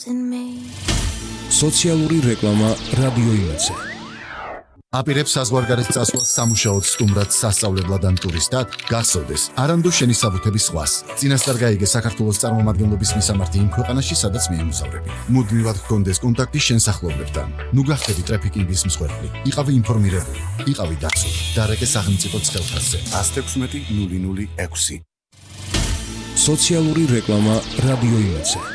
სოციალური რეკლამა რადიო იმედზე. აპირებს საზღვარგარეთ წასვლას სამუშაოდ სტუმრად, სასწავლებლად ან ტურისტად, გახსოვდეს, არანდო შენი საბუთების სხვას. წინასწარ გაიგე საქართველოს წარმომადგენლობის მისამართი იმ ქვეყანაში, სადაც მიემგზავრები. მუდმივად ჰქონდეს კონტაქტი შენ სახლობლებთან. ნუ გახდები ტრაფიკინგის მსხვერპლი. იყავი ინფორმირებული, იყავი დაცული. დარეკე სახელმწიფო ცხელფასზე 116 006. სოციალური რეკლამა რადიო იმედზე.